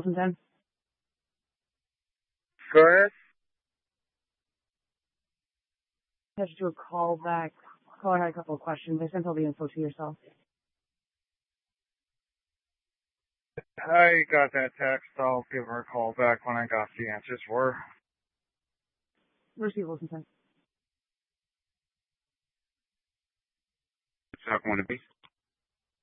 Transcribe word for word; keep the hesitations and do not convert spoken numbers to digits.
Wilson ten. Go ahead. I have to do a call back. Caller had a couple of questions. I sent all the info to yourself. I got that text. I'll give her a call back when I got the answers for her. Receive Wilson ten. What's up, wanna be?